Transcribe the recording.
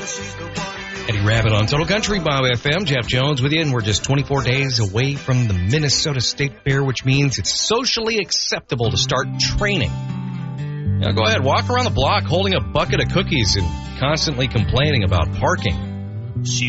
Eddie Rabbit on Total Country, Bob FM. Jeff Jones with you, and we're just 24 days away from the Minnesota State Fair, which means it's socially acceptable to start training. Now go ahead, walk around the block holding a bucket of cookies and constantly complaining about parking.